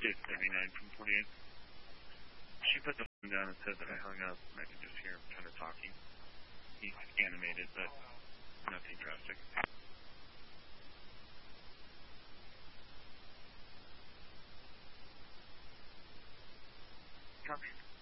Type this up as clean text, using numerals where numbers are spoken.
It's 39 from 48. She put the phone down and said that I hung up, and I could just hear him kind of talking. He's animated, but nothing drastic. Copy.